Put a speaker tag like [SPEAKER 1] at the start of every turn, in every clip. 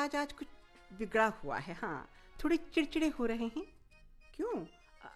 [SPEAKER 1] मिजाज आज कुछ बिगड़ा हुआ है। हाँ, थोड़े चिड़चिड़े हो रहे हैं। क्यों?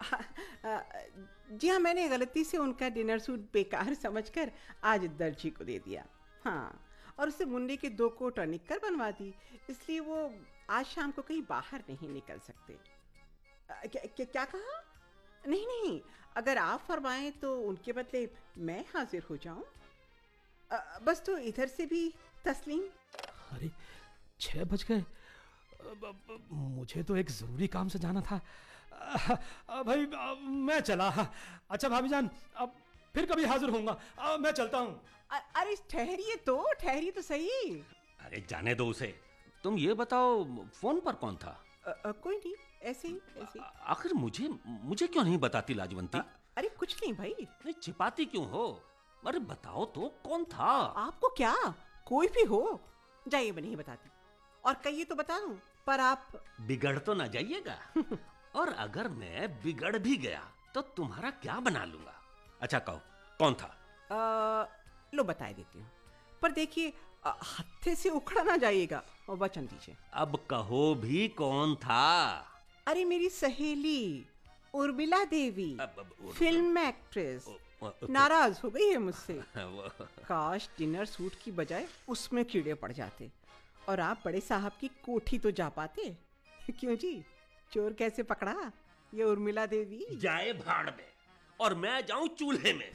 [SPEAKER 1] जी हाँ, मैंने गलती से उनका डिनर सूट बेकार समझकर आज दर्जी को दे दिया। हाँ, और उससे मुन्ने के 2 कोट और निक्कर बनवा दी, इसलिए वो आज शाम को कहीं बाहर नहीं निकल सकते। क्या कहा? नहीं नहीं, अगर आप फरमाएं तो उनके बदले मैं हाजिर हो जाऊं। बस तो इधर से भी तस्लीम।
[SPEAKER 2] अरे 6 बज गए। मुझे तो एक जरूरी काम से जाना था। भाई मैं चला। अच्छा भाभी जान, अब फिर कभी हाजिर होऊंगा। मैं चलता हूँ।
[SPEAKER 1] अरे ठहरिए तो सही।
[SPEAKER 3] अरे जाने दो उसे। तुम ये बताओ, फोन पर कौन था?
[SPEAKER 1] कोई नहीं, ऐसे ही।
[SPEAKER 3] आखिर मुझे क्यों नहीं बताती लाजवंती?
[SPEAKER 1] अरे कुछ नहीं भाई।
[SPEAKER 3] नहीं, छिपाती क्यों हो? अरे बताओ तो, कौन था?
[SPEAKER 1] आपको क्या, कोई भी हो। जाइए, मैं नहीं बताती। और कहिए तो बता दूं, पर आप
[SPEAKER 3] बिगड़ तो ना जाइएगा। और अगर मैं बिगड़ भी गया तो तुम्हारा क्या बना लूंगा? अच्छा कहो, कौन था?
[SPEAKER 1] लो बताए देती हूँ, पर देखिए हत्थे से उखड़ा ना जाइएगा और वचन दीजिए।
[SPEAKER 3] अब कहो भी, कौन था?
[SPEAKER 1] अरे मेरी सहेली उर्मिला देवी, फिल्म एक्ट्रेस, नाराज हो गई है मुझसे। काश डिनर सूट की बजाय उसमें कीड़े पड़ जाते और आप बड़े साहब की कोठी तो जा पाते। क्यों जी, चोर कैसे पकड़ा ये उर्मिला देवी?
[SPEAKER 3] जाए भाड़ में और मैं जाऊं चूल्हे में।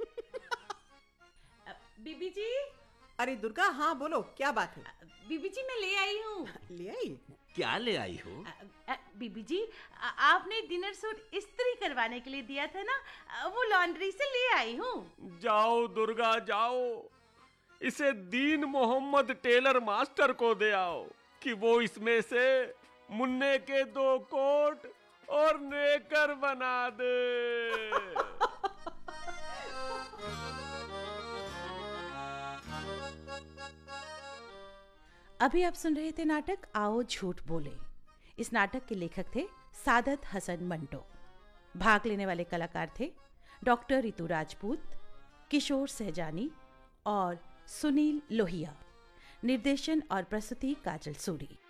[SPEAKER 4] बीबी जी।
[SPEAKER 1] अरे दुर्गा, हाँ बोलो, क्या बात है?
[SPEAKER 4] बीबी जी मैं ले आई हूँ।
[SPEAKER 1] ले आई?
[SPEAKER 3] क्या ले आई हो?
[SPEAKER 4] बीबी जी, आपने डिनर सूट इस्त्री करवाने के लिए दिया था ना, वो लॉन्ड्री से ले आई हूँ।
[SPEAKER 5] जाओ दुर्गा जाओ, इसे दीन मोहम्मद टेलर मास्टर को दे आओ कि वो इसमें से मुन्ने के 2 कोट और नेकर बना दे।
[SPEAKER 4] अभी आप सुन रहे थे नाटक आओ झूठ बोले। इस नाटक के लेखक थे सादत हसन मंटो। भाग लेने वाले कलाकार थे डॉक्टर रितु राजपूत, किशोर सहजानी और सुनील लोहिया। निर्देशन और प्रस्तुति काजल सूरी।